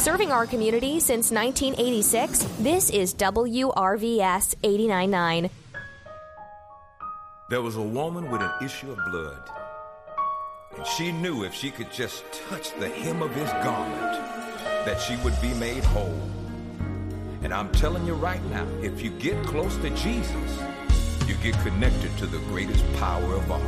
Serving our community since 1986, this is WRVS 89.9. There was a woman with an issue of blood, and she knew if she could just touch the hem of his garment, that she would be made whole. And I'm telling you right now, if you get close to Jesus, you get connected to the greatest power of all.